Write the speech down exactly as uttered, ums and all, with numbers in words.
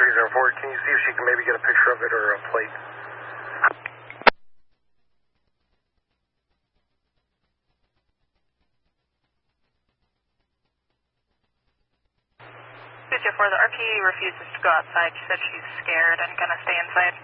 three zero four, can you see if she can maybe get a picture of it or a plate? two two four, the R P refuses to go outside. She said she's scared and gonna stay inside.